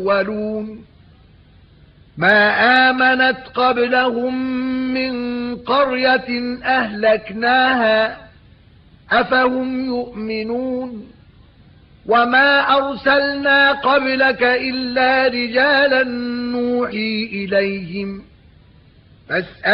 الأولون ما آمنت قبلهم من قرية أهلكناها أفهم يؤمنون وما أرسلنا قبلك إلا رجالا نوحي إليهم فاسأل